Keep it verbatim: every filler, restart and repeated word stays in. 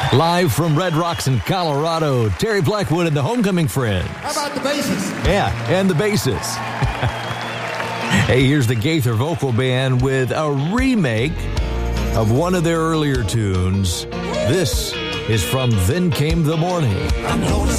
Live from Red Rocks in Colorado, Terry Blackwood and the Homecoming Friends. How about the basses? Yeah, and the basses. Hey, here's the Gaither Vocal Band with a remake of one of their earlier tunes. This is from Then Came the Morning. I'm gonna